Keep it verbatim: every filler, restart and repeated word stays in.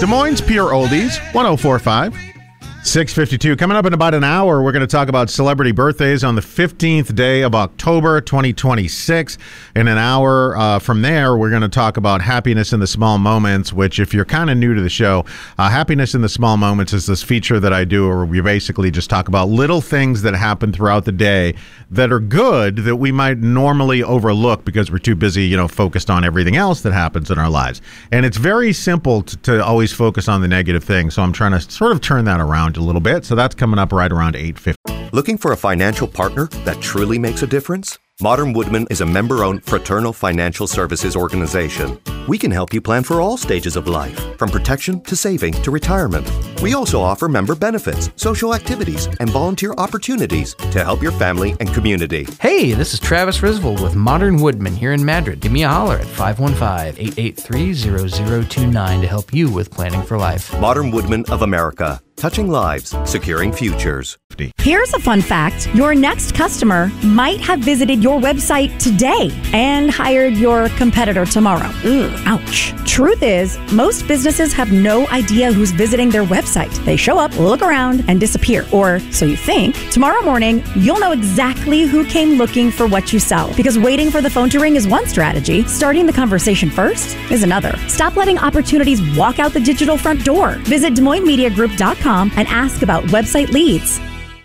Des Moines Pure Oldies, one oh four point five. six fifty-two. Coming up in about an hour, we're going to talk about celebrity birthdays on the fifteenth day of October, twenty twenty-six. In an hour uh, from there, we're going to talk about happiness in the small moments, which if you're kind of new to the show, uh, happiness in the small moments is this feature that I do where we basically just talk about little things that happen throughout the day that are good that we might normally overlook because we're too busy, you know, focused on everything else that happens in our lives. And it's very simple to, to always focus on the negative things. So I'm trying to sort of turn that around a little bit. So that's coming up right around eight fifty. Looking for a financial partner that truly makes a difference? Modern Woodmen is a member-owned fraternal financial services organization. We can help you plan for all stages of life, from protection to saving to retirement. We also offer member benefits, social activities, and volunteer opportunities to help your family and community. Hey, this is Travis Risvold with Modern Woodmen here in Madrid. Give me a holler at five one five, eight eight three, zero zero two nine to help you with planning for life. Modern Woodmen of America. Touching lives, securing futures. Here's a fun fact. Your next customer might have visited your website today and hired your competitor tomorrow. Ugh, ouch. Truth is, most businesses have no idea who's visiting their website. They show up, look around, and disappear. Or so you think. Tomorrow morning, you'll know exactly who came looking for what you sell. Because waiting for the phone to ring is one strategy. Starting the conversation first is another. Stop letting opportunities walk out the digital front door. Visit Des Moines Media Group dot com and ask about website leads.